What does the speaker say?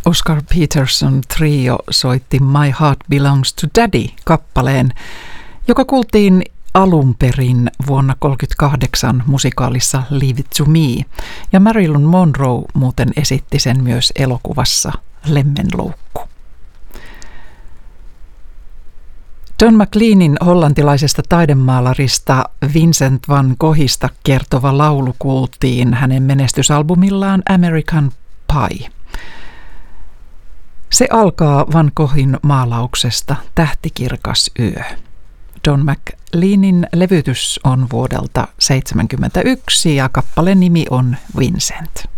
Oscar Peterson Trio soitti My Heart Belongs to Daddy-kappaleen, joka kuultiin alun perin vuonna 1938 musikaalissa Leave It to Me, ja Marilyn Monroe muuten esitti sen myös elokuvassa Lemmenloukku. Don McLeanin hollantilaisesta taidemaalarista Vincent van Goghista kertova laulu kuultiin hänen menestysalbumillaan American Pie. Se alkaa Van Goghin maalauksesta Tähtikirkas yö. Don McLeanin levytys on vuodelta 1971 ja kappaleen nimi on Vincent.